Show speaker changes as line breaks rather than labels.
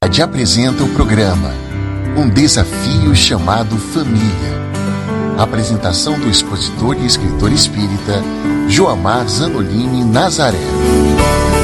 Apresenta o programa Um Desafio Chamado Família. Apresentação do expositor e escritor espírita Joamar Zanolini Nazaré.